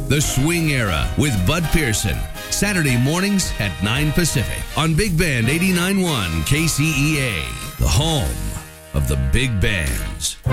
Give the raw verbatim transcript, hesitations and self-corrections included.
The Swing Era with Bud Pearson. Saturday mornings at nine Pacific on Big Band eighty-nine point one K C E A, the home of the big bands.